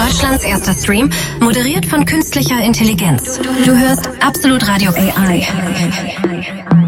Deutschlands erster Stream, moderiert von künstlicher Intelligenz. Du hörst Absolut Radio AI.